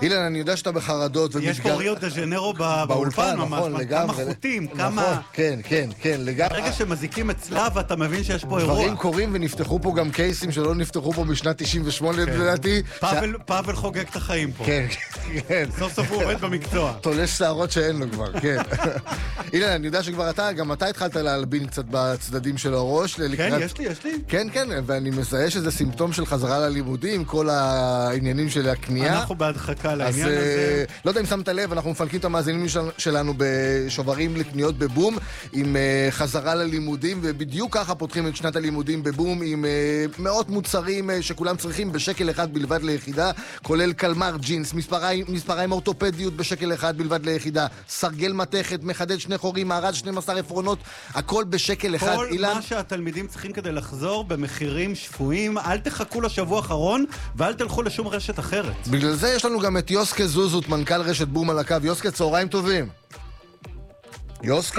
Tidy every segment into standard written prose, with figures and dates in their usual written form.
אילן, אני יודע שאתה בחרדות יש פה ריו דה ז'נרו באולפן ממש, כמה חוטים, כמה... כן, לגמרי. ברגע שמזיקים אצלה ואתה מבין שיש פה אירוע. דברים קורים ונפתחו פה גם קייסים שלא נפתחו פה בשנת 98 לדעתי. פאבל חוגג את החיים פה. כן. סוף סוף הוא עובד במקצוע. תולש שערות שאין לו כבר, כן. אילן, אני יודע שכבר גם אתה התחלת להלבין קצת בצדדים של הראש. כן, יש לי. כן, ואני מזהה שזה סימפטום של חזרה ללימודים, כל העניינים של הקנייה. אנחנו בהדחקה לעניין הזה. לא יודע אם שמת לב, אנחנו מפלקים את המאזינים שלנו בשוברים לקניות בבום, עם חזרה ללימודים, ובדיוק ככה פותחים את שנת הלימודים בבום, עם מאות מוצרים שכולם צריכים בשקל אחד בלבד ליחידה, כולל קלמר ג'ינס, מספריים אורתופדיות בשקל אחד בלבד ליחידה, סרגל מתכת, מחדד 2 חורים, מארז 12 עפרונות, הכל בשקל אחד. כל מה שהתלמידים צריכים כדי לחזור במחירים שפויים, אל תחכו לשבוע האחרון ואל תלכו לשום רשת אחרת. בגלל זה יש לנו גם את יוסקה זוזות, מנכ"ל רשת בום על הקו. יוסקה, צהריים טובים. יוסקה?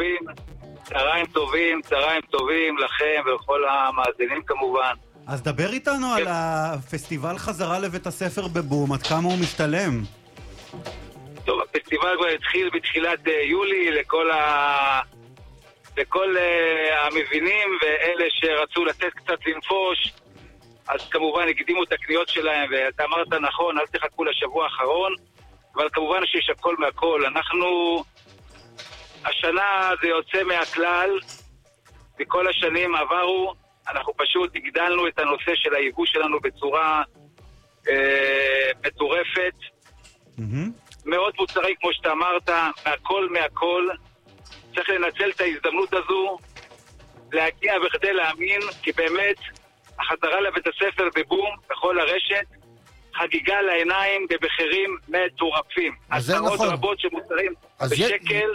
צהריים טובים לכם ולכל המאזינים כמובן. אז דבר איתנו על הפסטיבל חזרה לבית הספר בבום, עד כמה הוא משתלם? טוב, הפסטיבל כבר התחיל בתחילת יולי לכל המבינים ואלה שרצו לתת קצת לנפוש, אז כמובן הקדימו את הקניות שלהם, ואתה אמרת נכון, אל תחכו לשבוע האחרון, אבל כמובן שיש הכל מהכל. השנה זה יוצא מהכלל, בכל השנים עברו, אנחנו פשוט הגדלנו את הנושא של היבוא שלנו בצורה מטורפת. מאוד מוצרים, כמו שאתה אמרת, מהכל. צריך לנצל את ההזדמנות הזו, להגיע בכדי להאמין, כי באמת החזרה לבית הספר בבום, בכל הרשת, חגיגה לעיניים במחירים מטורפים. עשרות רבות שמוצרים בשקל,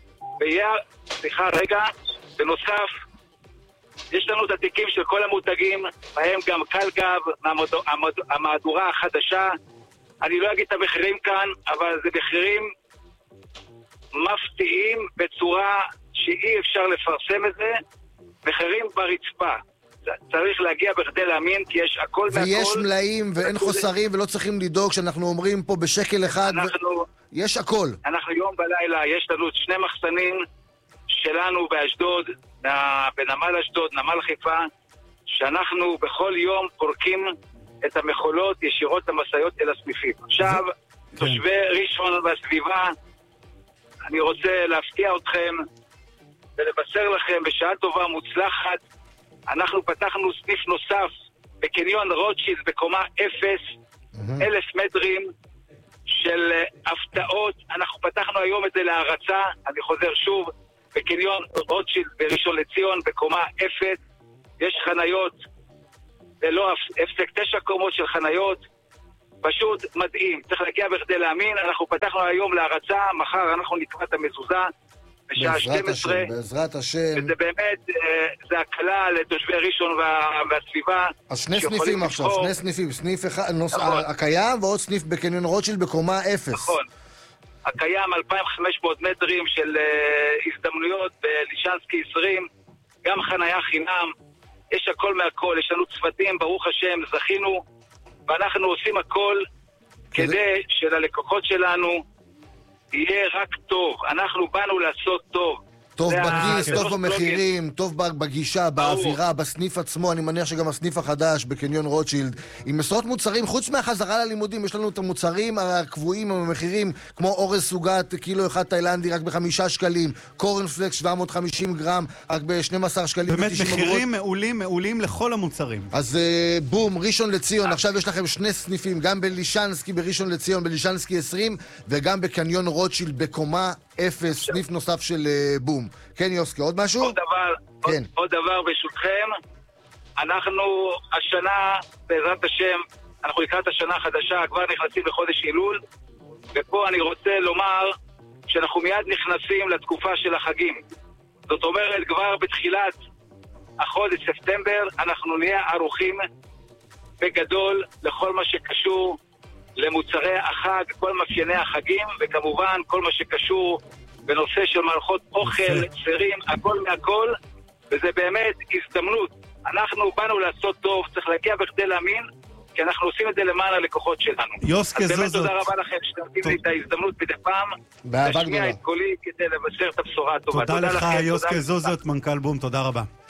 בנוסף, יש לנו את התיקים של כל המותגים, בהם גם קלגב, המהדורה החדשה. אני לא אגיד את המחירים כאן, אבל זה מחירים מפתיעים בצורה שאי אפשר לפרסם את זה, מחירים ברצפה. צריך להגיע בכדי להאמין, כי יש הכל מהכל. ויש מלאים ואין חוסרים ולא צריכים לדאוג שאנחנו אומרים פה בשקל אחד. יש הכל. אנחנו יום בלילה, יש לנו 2 מחסנים שלנו באשדוד, בנמל אשדוד, נמל חיפה, שאנחנו בכל יום פורקים את המכולות ישירות למסעיות אל הסניפים. עכשיו, תושבי ראשון והסביבה, אני רוצה להפתיע אתכם ולבשר לכם בשעה טובה מוצלחת, אנחנו פתחנו סניף נוסף בקניון רוטשילד בקומה 1,000 מטרים של הפתעות. אנחנו פתחנו היום את זה להרצה, אני חוזר שוב, בקניון רוטשילד בראשון לציון בקומה 0, יש חניות ולא הפסק 9 קומות של חניות, פשוט מדהים, צריך להגיע בכדי להאמין. אנחנו פתחנו היום להרצה, מחר אנחנו נקרא את המזוזה בשעה 12. בעזרת השם. וזה באמת, זה הקלה לתושבי ראשון והסביבה. אז 2 סניפים עכשיו, 2 סניפים, סניף אחד, הקיים ועוד סניף בקניון רוטשילד בקומה 0. נכון. הקיים 2,500 מטרים של הזדמנויות בלישנסקי 20, גם חנייה חינם, יש הכל מהכל, יש לנו צוותים, ברוך השם, זכינו, ואנחנו עושים הכל כדי שללקוחות שלנו יהיה רק טוב. אנחנו באנו לעשות טוב. טוב בכיס, טוב במחירים, טוב בגישה, באווירה, בסניף עצמו. אני מניח שגם הסניף החדש בקניון רוטשילד, עם עשרות מוצרים, חוץ מהחזרה ללימודים, יש לנו את המוצרים הקבועים המחירים, כמו אורז סוגת, קילו אחד תאילנדי רק ב5 שקלים, קורנפלקס 750 גרם, רק ב12 שקלים. באמת מחירים מעולים לכל המוצרים. אז בום, ראשון לציון, עכשיו יש לכם 2 סניפים, גם בלישנסקי בראשון לציון, בלישנסקי 20, וגם בקניון רוטשילד בקומה 0, סניף נוסף של בום. כן, יוסקה, עוד משהו? עוד דבר ברשותכם. אנחנו השנה, בעזרת השם, אנחנו לקראת השנה החדשה, כבר נכנסים לחודש אילול, ופה אני רוצה לומר שאנחנו מיד נכנסים לתקופה של החגים. זאת אומרת, כבר בתחילת החודש ספטמבר, אנחנו נהיה ערוכים בגדול לכל מה שקשור למוצרי החג, כל מאפייני החגים, וכמובן כל מה שקשור בנושא של מערכות אוכל, צירים, הכל מהכל, וזה באמת הזדמנות. אנחנו באנו לעשות טוב, צריך להגיע בכדי להאמין, כי אנחנו עושים את זה למען הלקוחות שלנו. יוסקה זוזות. אז באמת תודה רבה לכם שנותנים לי את ההזדמנות מדי פעם, באהבה להשמיע גדולה. את קולי כדי לבשר את הבשורה הטובה. תודה לך, לכם, יוסקה תודה זוזות, מנכ"ל בום, תודה רבה.